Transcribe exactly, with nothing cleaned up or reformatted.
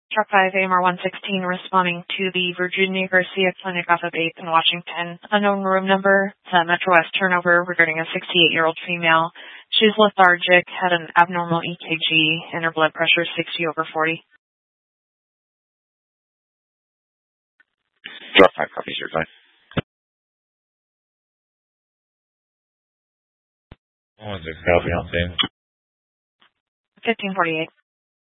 Truck five, A M R one sixteen, responding to the Virginia Garcia Clinic off of eighth in Washington. Unknown room number, uh, Metro West turnover regarding a sixty-eight-year-old female. She's lethargic, had an abnormal E K G, and her blood pressure is sixty over forty. Drop five copies, your time. One six copy on scene. fifteen forty-eight.